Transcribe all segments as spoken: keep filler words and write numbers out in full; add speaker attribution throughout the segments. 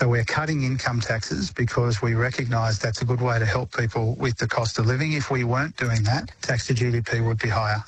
Speaker 1: So we're cutting income taxes because we recognise that's a good way to help people with the cost of living. If we weren't doing that, tax to G D P would be higher.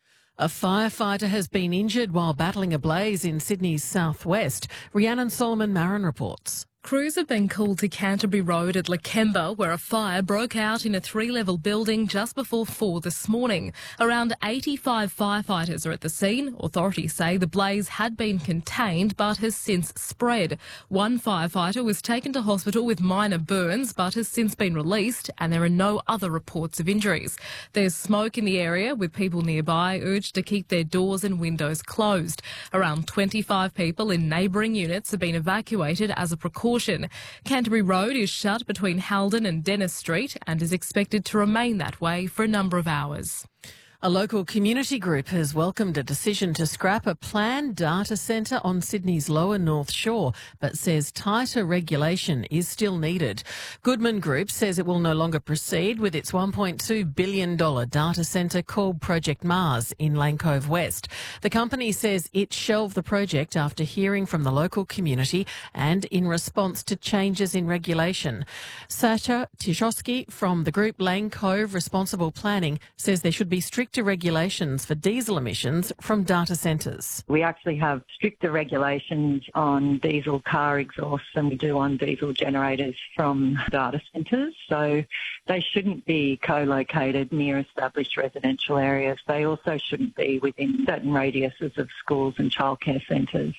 Speaker 2: A firefighter has been injured while battling a blaze in Sydney's southwest. Rhiannon Solomon Marin reports.
Speaker 3: Crews have been called to Canterbury Road at Lakemba, where a fire broke out in a three-level building just before four this morning. Around eighty-five firefighters are at the scene. Authorities say the blaze had been contained but has since spread. One firefighter was taken to hospital with minor burns but has since been released, and there are no other reports of injuries. There's smoke in the area, with people nearby urged to keep their doors and windows closed. Around twenty-five people in neighbouring units have been evacuated as a precaution. Canterbury Road is shut between Halden and Dennis Street and is expected to remain that way for a number of hours.
Speaker 2: A local community group has welcomed a decision to scrap a planned data centre on Sydney's lower North Shore, but says tighter regulation is still needed. Goodman Group says it will no longer proceed with its one point two billion dollars data centre called Project Mars in Lane Cove West. The company says it shelved the project after hearing from the local community and in response to changes in regulation. Sasha Tishosky from the group Lane Cove Responsible Planning says there should be strict stricter regulations for diesel emissions from data centres.
Speaker 4: We actually have stricter regulations on diesel car exhausts than we do on diesel generators from data centres. So they shouldn't be co-located near established residential areas. They also shouldn't be within certain radiuses of schools and childcare centres.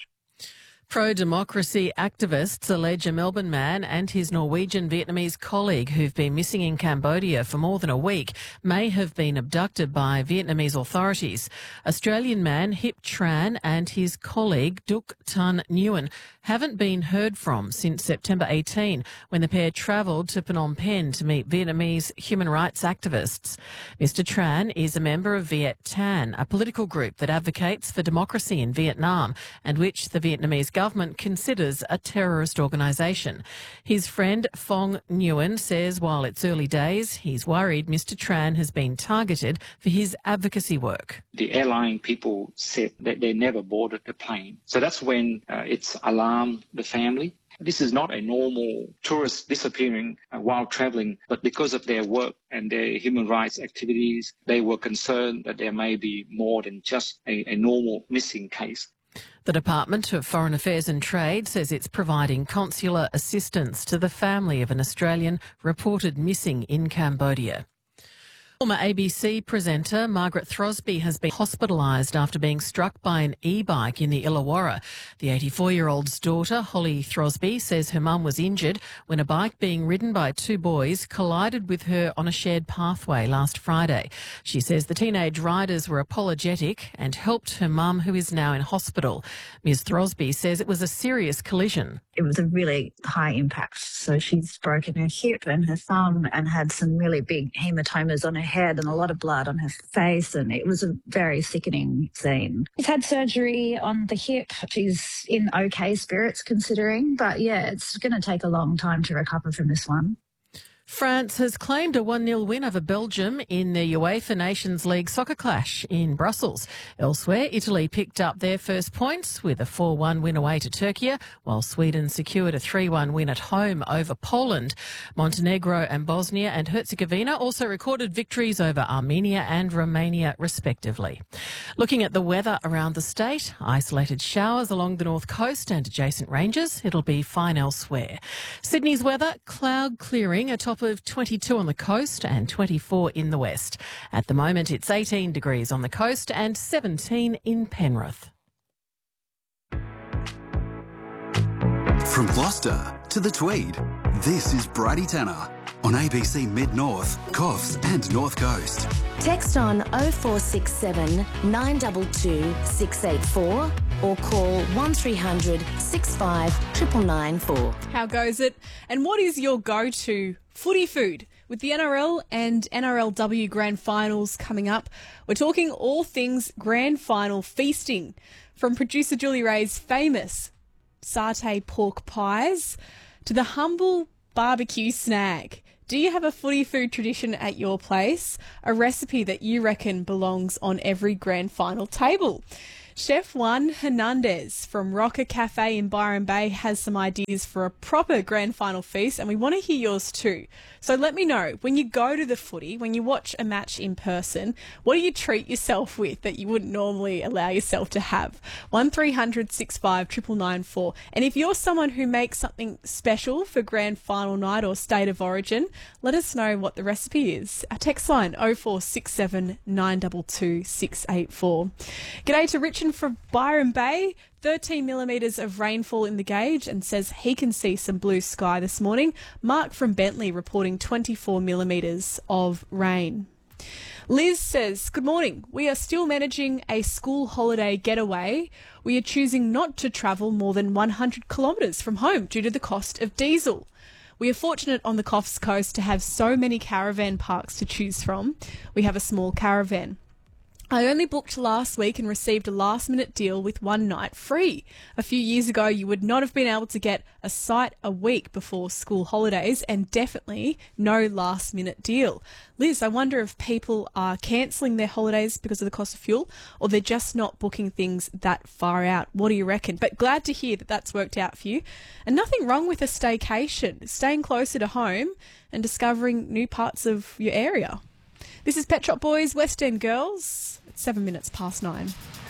Speaker 2: Pro-democracy activists allege a Melbourne man and his Norwegian Vietnamese colleague who've been missing in Cambodia for more than a week may have been abducted by Vietnamese authorities. Australian man Hip Tran and his colleague Duc Tan Nguyen haven't been heard from since September eighteenth, when the pair travelled to Phnom Penh to meet Vietnamese human rights activists. Mister Tran is a member of Viet Thanh, a political group that advocates for democracy in Vietnam and which the Vietnamese government considers a terrorist organisation. His friend Phong Nguyen says while it's early days, he's worried Mister Tran has been targeted for his advocacy work.
Speaker 5: The airline people said that they never boarded the plane. So that's when uh, it's alarmed the family. This is not a normal tourist disappearing uh, while travelling, but because of their work and their human rights activities, they were concerned that there may be more than just a, a normal missing case.
Speaker 2: The Department of Foreign Affairs and Trade says it's providing consular assistance to the family of an Australian reported missing in Cambodia. Former A B C presenter Margaret Throsby has been hospitalised after being struck by an e-bike in the Illawarra. The eighty-four-year-old's daughter, Holly Throsby, says her mum was injured when a bike being ridden by two boys collided with her on a shared pathway last Friday. She says the teenage riders were apologetic and helped her mum, who is now in hospital. Miz Throsby says it was a serious collision.
Speaker 6: It was a really high impact. So she's broken her hip and her thumb and had some really big hematomas on her head and a lot of blood on her face, and it was a very sickening scene. She's had surgery on the hip. She's in okay spirits considering, but yeah, it's going to take a long time to recover from this one.
Speaker 2: France has claimed a one nil win over Belgium in the UEFA Nations League soccer clash in Brussels. Elsewhere, Italy picked up their first points with a four one win away to Turkey, while Sweden secured a three one win at home over Poland. Montenegro and Bosnia and Herzegovina also recorded victories over Armenia and Romania, respectively. Looking at the weather around the state, isolated showers along the north coast and adjacent ranges. It'll be fine elsewhere. Sydney's weather, cloud clearing, a top of twenty-two on the coast and twenty-four in the west. At the moment, it's eighteen degrees on the coast and seventeen in Penrith.
Speaker 7: From Gloucester to the Tweed, this is Brady Tanner on A B C Mid-North, Coffs and North Coast.
Speaker 8: Text on oh four six seven, nine two two, six eight four or call one three hundred, six five nine nine four.
Speaker 9: How goes it? And what is your go-to footy food? With the N R L and N R L W Grand Finals coming up, we're talking all things Grand Final feasting. From producer Julie Ray's famous satay pork pies to the humble barbecue snag. Do you have a footy food tradition at your place? A recipe that you reckon belongs on every grand final table? Chef Juan Hernandez from Rocker Cafe in Byron Bay has some ideas for a proper grand final feast, and we want to hear yours too. So let me know, when you go to the footy, when you watch a match in person, what do you treat yourself with that you wouldn't normally allow yourself to have? one three hundred six five nine nine nine four. And if you're someone who makes something special for grand final night or state of origin, let us know what the recipe is. Our text line oh four six seven nine two two six eight four. G'day to Richard from Byron Bay. thirteen millimetres of rainfall in the gauge, and says he can see some blue sky this morning. Mark from Bentley reporting twenty-four millimetres of rain. Liz says, good morning. We are still managing a school holiday getaway. We are choosing not to travel more than one hundred kilometres from home due to the cost of diesel. We are fortunate on the Coffs Coast to have so many caravan parks to choose from. We have a small caravan. I only booked last week and received a last-minute deal with one night free. A few years ago, you would not have been able to get a site a week before school holidays, and definitely no last-minute deal. Liz, I wonder if people are cancelling their holidays because of the cost of fuel, or they're just not booking things that far out. What do you reckon? But glad to hear that that's worked out for you. And nothing wrong with a staycation, staying closer to home and discovering new parts of your area. This is Pet Shop Boys, West End Girls. It's seven minutes past nine.